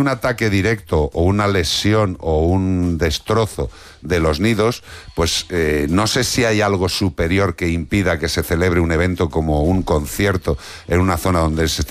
un ataque directo o una lesión o un destrozo de los nidos, pues no sé si hay algo superior que impida que se celebre un evento como un concierto en una zona donde se esté